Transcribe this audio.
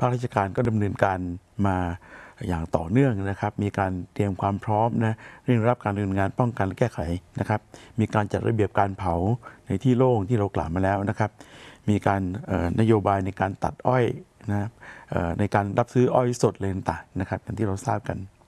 าคราชการก็ดำเนินการมาอย่างต่อเนื่องนะครับมีการเตรียมความพร้อมนะเร่งรับการดำเนินงานป้องกันและแก้ไขนะครับมีการจัดระเบียบการเผาในที่โล่งที่เรากล่าวมาแล้วนะครับมีการนโยบายในการตัดอ้อยนะในการรับซื้ออ้อยสดเลยต่างๆนะครับอย่างที่เราทราบกัน